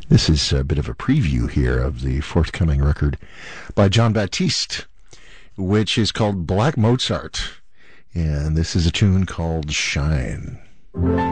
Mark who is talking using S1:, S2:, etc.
S1: This is a bit of a preview here of the forthcoming record by Jon Batiste, which is called Black Mozart. And this is a tune called Shine.